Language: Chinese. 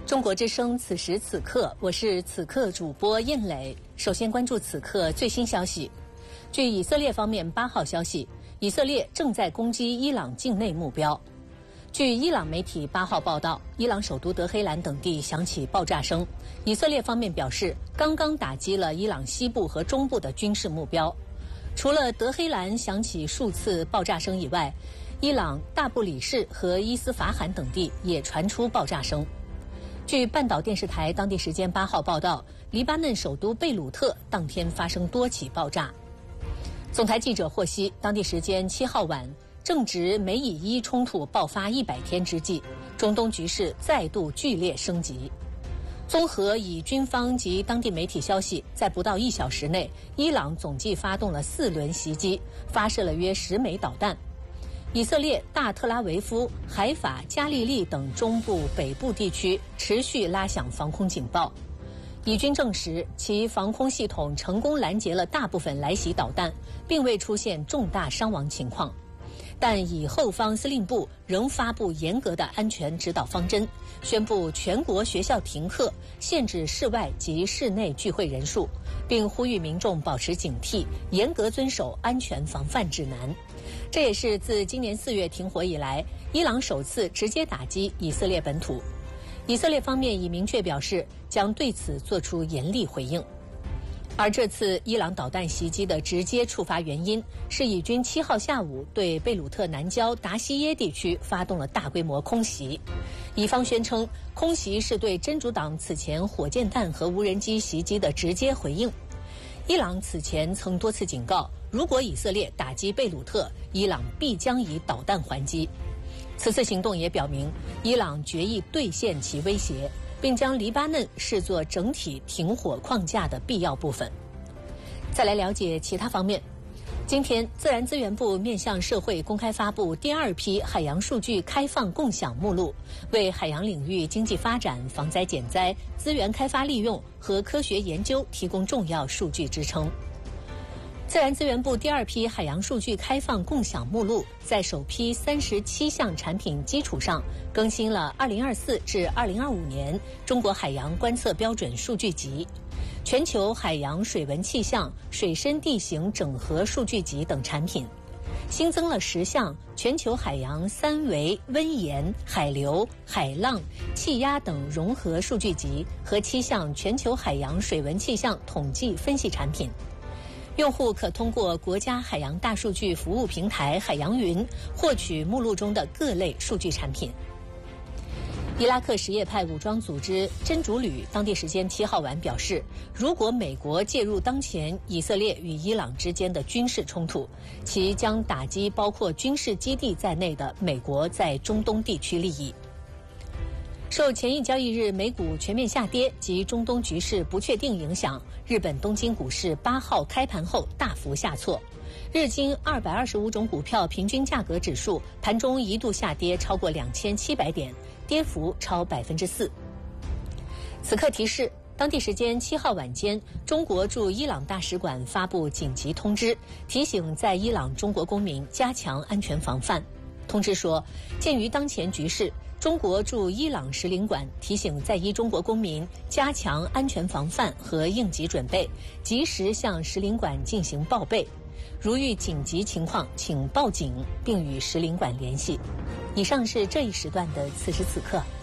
中国之声此时此刻，我是此刻主播印磊。首先关注此刻最新消息。据以色列方面8号消息，以色列正在攻击伊朗境内目标。据伊朗媒体8号报道，伊朗首都德黑兰等地响起爆炸声。以色列方面表示，刚刚打击了伊朗西部和中部的军事目标。除了德黑兰响起数次爆炸声以外，伊朗大布里士和伊斯法罕等地也传出爆炸声。据半岛电视台当地时间8号报道，黎巴嫩首都贝鲁特当天发生多起爆炸。总台记者获悉，当地时间7号晚，正值美以伊冲突爆发100天之际，中东局势再度剧烈升级。综合以军方及当地媒体消息，在不到1小时内，伊朗总计发动了4轮袭击，发射了约10枚导弹。以色列大特拉维夫、海法、加利利等中部、北部地区持续拉响防空警报。以军证实，其防空系统成功拦截了大部分来袭导弹，并未出现重大伤亡情况。但以后方司令部仍发布严格的安全指导方针，宣布全国学校停课，限制室外及室内聚会人数，并呼吁民众保持警惕，严格遵守安全防范指南。这也是自今年4月停火以来，伊朗首次直接打击以色列本土。以色列方面已明确表示，将对此作出严厉回应。而这次伊朗导弹袭击的直接触发原因是以军7号下午对贝鲁特南郊达西耶地区发动了大规模空袭。以方宣称，空袭是对真主党此前火箭弹和无人机袭击的直接回应。伊朗此前曾多次警告，如果以色列打击贝鲁特，伊朗必将以导弹还击。此次行动也表明，伊朗决意兑现其威胁，并将黎巴嫩视作整体停火框架的必要部分。再来了解其他方面。今天，自然资源部面向社会公开发布第2批海洋数据开放共享目录，为海洋领域经济发展、防灾减灾、资源开发利用和科学研究提供重要数据支撑。自然资源部第2批海洋数据开放共享目录在首批37项产品基础上，更新了2024至2025年中国海洋观测标准数据集、全球海洋水文气象、水深地形整合数据集等产品，新增了10项全球海洋3维温盐、海流、海浪、气压等融合数据集和7项全球海洋水文气象统计分析产品。用户可通过国家海洋大数据服务平台海洋云获取目录中的各类数据产品。伊拉克什叶派武装组织真主旅当地时间7号晚表示，如果美国介入当前以色列与伊朗之间的军事冲突，其将打击包括军事基地在内的美国在中东地区利益。受前一交易日美股全面下跌及中东局势不确定影响，日本东京股市8号开盘后大幅下挫，日经225种股票平均价格指数盘中一度下跌超过2700点，跌幅超4%。此刻提示，当地时间7号晚间，中国驻伊朗大使馆发布紧急通知，提醒在伊朗中国公民加强安全防范。通知说，鉴于当前局势，中国驻伊朗使领馆提醒在伊中国公民加强安全防范和应急准备，及时向使领馆进行报备。如遇紧急情况，请报警并与使领馆联系。以上是这一时段的此时此刻。